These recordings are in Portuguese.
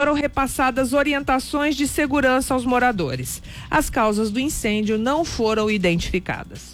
foram repassadas orientações de segurança aos moradores. As causas do incêndio não foram identificadas.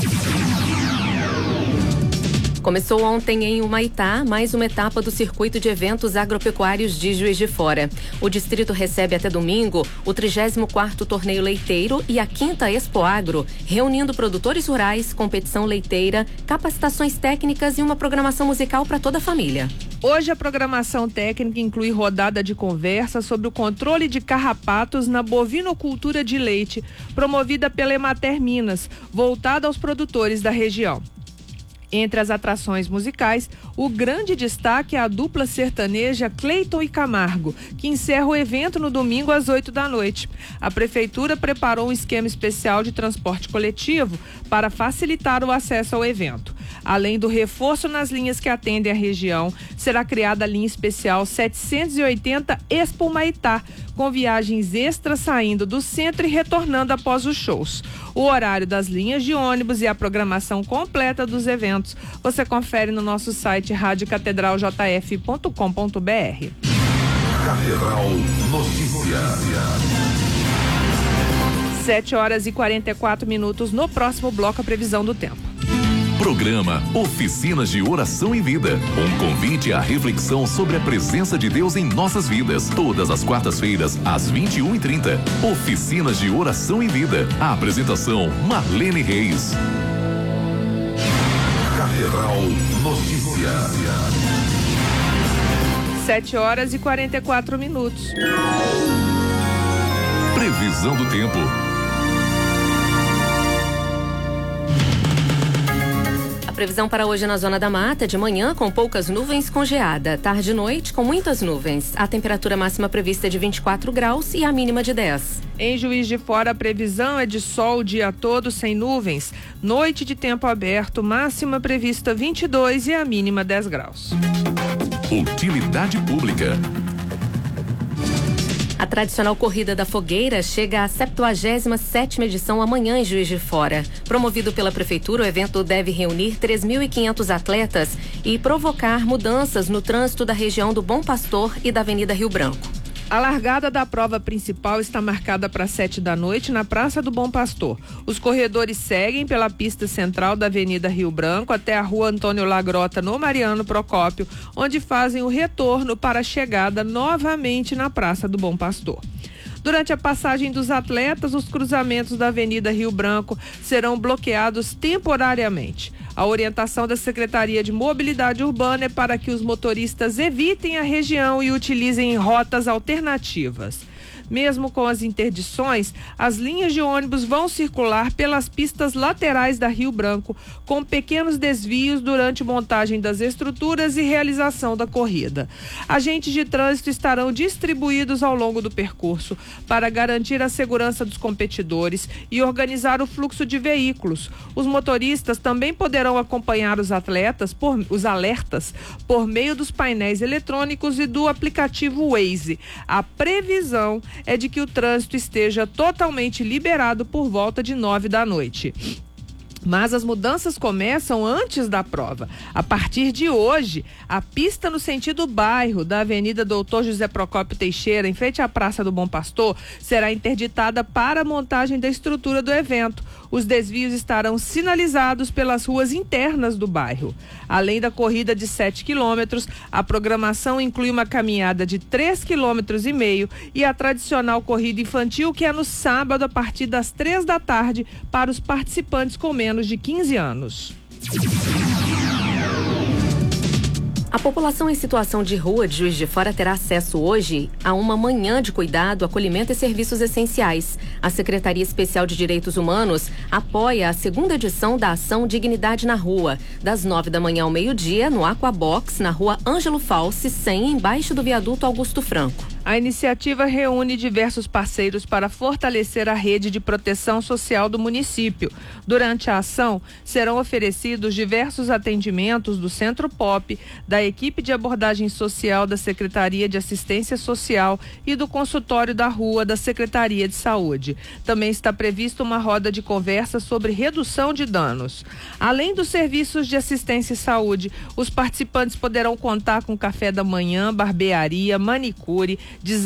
Começou ontem em Humaitá mais uma etapa do circuito de eventos agropecuários de Juiz de Fora. O distrito recebe até domingo o 34º Torneio Leiteiro e a 5ª Expo Agro, reunindo produtores rurais, competição leiteira, capacitações técnicas e uma programação musical para toda a família. Hoje a programação técnica inclui rodada de conversa sobre o controle de carrapatos na bovinocultura de leite, promovida pela Emater Minas, voltada aos produtores da região. Entre as atrações musicais, o grande destaque é a dupla sertaneja Cleiton e Camargo, que encerra o evento no domingo às 20h. A prefeitura preparou um esquema especial de transporte coletivo para facilitar o acesso ao evento. Além do reforço nas linhas que atendem a região, será criada a linha especial 780 Expo Humaitá, com viagens extras saindo do centro e retornando após os shows. O horário das linhas de ônibus e a programação completa dos eventos você confere no nosso site radiocatedraljf.com.br. Catedral Notícias. 7h44. No próximo bloco, a previsão do tempo. Programa Oficinas de Oração em Vida. Um convite à reflexão sobre a presença de Deus em nossas vidas. Todas as quartas-feiras, às 21h30. Oficinas de Oração em Vida. A apresentação, Marlene Reis. Catedral Notícias. 7h44. Previsão do tempo. Previsão para hoje na Zona da Mata: de manhã com poucas nuvens com geada, tarde e noite com muitas nuvens. A temperatura máxima prevista é de 24 graus e a mínima de 10. Em Juiz de Fora, a previsão é de sol o dia todo sem nuvens. Noite de tempo aberto, máxima prevista 22 e a mínima 10 graus. Utilidade pública. A tradicional Corrida da Fogueira chega à 77ª edição amanhã em Juiz de Fora. Promovido pela Prefeitura, o evento deve reunir 3.500 atletas e provocar mudanças no trânsito da região do Bom Pastor e da Avenida Rio Branco. A largada da prova principal está marcada para 19h na Praça do Bom Pastor. Os corredores seguem pela pista central da Avenida Rio Branco até a Rua Antônio Lagrota, no Mariano Procópio, onde fazem o retorno para a chegada novamente na Praça do Bom Pastor. Durante a passagem dos atletas, os cruzamentos da Avenida Rio Branco serão bloqueados temporariamente. A orientação da Secretaria de Mobilidade Urbana é para que os motoristas evitem a região e utilizem rotas alternativas. Mesmo com as interdições, as linhas de ônibus vão circular pelas pistas laterais da Rio Branco, com pequenos desvios durante montagem das estruturas e realização da corrida. Agentes de trânsito estarão distribuídos ao longo do percurso para garantir a segurança dos competidores e organizar o fluxo de veículos. Os motoristas também poderão acompanhar os alertas por meio dos painéis eletrônicos e do aplicativo Waze. A previsão é de que o trânsito esteja totalmente liberado por volta de 21h. Mas as mudanças começam antes da prova. A partir de hoje, a pista no sentido bairro da Avenida Doutor José Procópio Teixeira, em frente à Praça do Bom Pastor, será interditada para a montagem da estrutura do evento. Os desvios estarão sinalizados pelas ruas internas do bairro. Além da corrida de 7 quilômetros, a programação inclui uma caminhada de 3,5 km e a tradicional corrida infantil, que é no sábado a partir das 15h para os participantes com menos de 15 anos. A população em situação de rua de Juiz de Fora terá acesso hoje a uma manhã de cuidado, acolhimento e serviços essenciais. A Secretaria Especial de Direitos Humanos apoia a 2ª edição da ação Dignidade na Rua, das 9 da manhã ao meio-dia, no Aquabox, na Rua Ângelo Falsi, 100, embaixo do viaduto Augusto Franco. A iniciativa reúne diversos parceiros para fortalecer a rede de proteção social do município. Durante a ação, serão oferecidos diversos atendimentos do Centro Pop, da equipe de abordagem social da Secretaria de Assistência Social e do consultório da rua da Secretaria de Saúde. Também está prevista uma roda de conversa sobre redução de danos. Além dos serviços de assistência e saúde, os participantes poderão contar com café da manhã, barbearia, manicure,